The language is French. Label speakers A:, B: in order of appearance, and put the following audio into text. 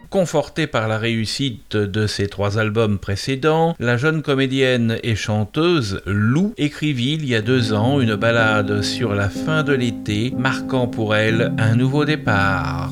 A: Confortée par la réussite de ses 3 albums précédents, la jeune comédienne et chanteuse Lou écrivit il y a 2 ans une ballade sur la fin de l'été, marquant pour elle un nouveau départ.